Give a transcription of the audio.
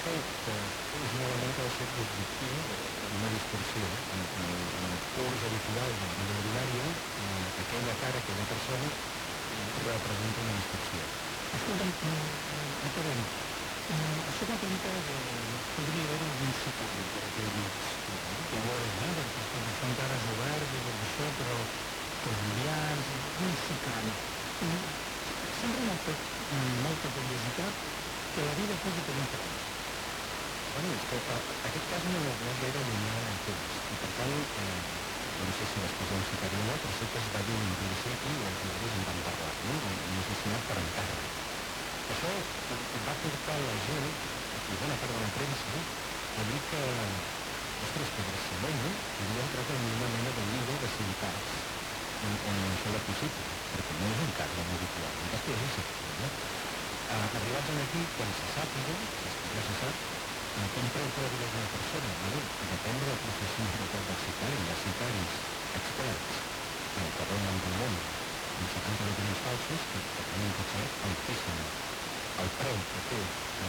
fet és un element que ha de ser objectiu d'una distorsió. En el curs habitual de la vida ordinària, aquella cara, aquella persona, representa una distorsió. Escolta'm, acabem. Això que comenta podria haver algun sicari per aquell mig. Llavors, perquè són cares obertes i tot això, però peculiars, un sicari. Sempre m'ha fet molta curiositat que la vida posi per un preu. Bueno, és que aquest cas no és gaire lineal en temps, i per tant, no sé si després d'un sicari o no, però sí que es va dir un principi, i els diaris en van parlar, no? Un assassinat per encàrrec. Això va portar la gent, i bona part de la premsa, a dir que, ostres, que Barcelona havia entrat en una mena de lliga de ciutats on això era possible, perquè no és un cas ben habitual, un cas que és excepcional, no? Arribats aquí, quan se sàpiga, si és que ja se sap, quin preu té la vida d'una persona, no? Depèn de la professionalitat del sicari. Hi ha sicaris experts que donen pel món amb 70 documents falsos que tenen un cotxet altíssim. El preu que té